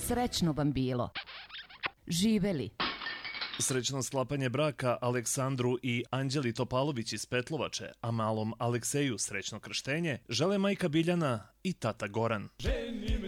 Srećno vam bilo. Živeli. Srećno sklapanje braka Aleksandru i Anđeli Topalović iz Petlovače, a malom Alekseju srećno krštenje žele majka Biljana i tata Goran. Ženim